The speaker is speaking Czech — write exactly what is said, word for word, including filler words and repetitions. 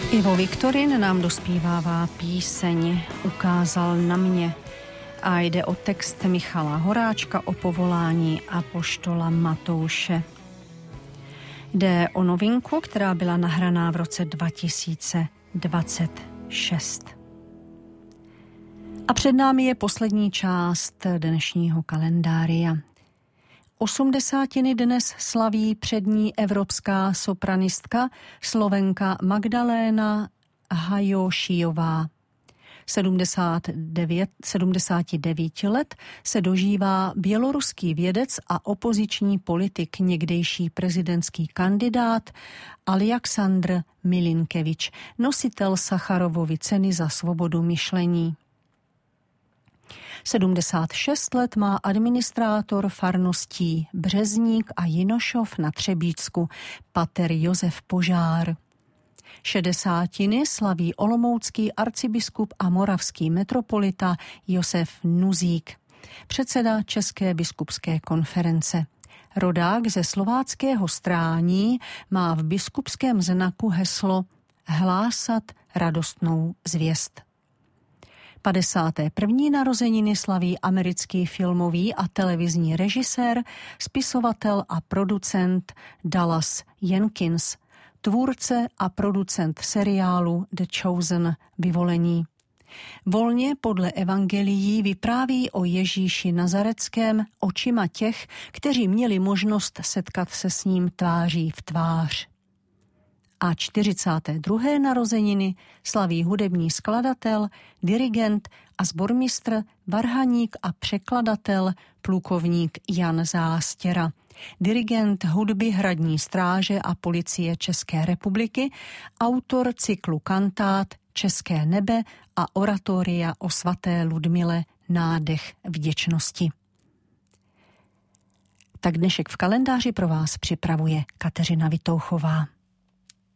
Ivo Viktorin nám dospívává píseň Ukázal na mě a jde o text Michala Horáčka o povolání apoštola Matouše. Jde o novinku, která byla nahraná v roce dva tisíce dvacet šest. A před námi je poslední část dnešního kalendária. Osmdesátiny dnes slaví přední evropská sopranistka Slovenka Magdaléna Hajošijová. sedmdesáti devíti let se dožívá běloruský vědec a opoziční politik, někdejší prezidentský kandidát Aljaksandr Milinkevič, nositel Sacharovovy ceny za svobodu myšlení. sedmdesát šest let má administrátor farností Březník a Jinošov na Třebíčsku pater Josef Požár. Šedesátiny slaví olomoucký arcibiskup a moravský metropolita Josef Nuzík, předseda České biskupské konference. Rodák ze slováckého Strání má v biskupském znaku heslo Hlásat radostnou zvěst. padesáté první narozeniny slaví americký filmový a televizní režisér, spisovatel a producent Dallas Jenkins, tvůrce a producent seriálu The Chosen, Vyvolení. Volně podle evangelií vypráví o Ježíši Nazareckém očima těch, kteří měli možnost setkat se s ním tváří v tvář. A čtyřicáté druhé narozeniny slaví hudební skladatel, dirigent a sbormistr, varhaník a překladatel plukovník Jan Zástěra, dirigent hudby Hradní stráže a policie České republiky, autor cyklu kantát České nebe a oratoria o svaté Ludmile Nádech vděčnosti. Tak dnešek v kalendáři pro vás připravuje Kateřina Vitouchová.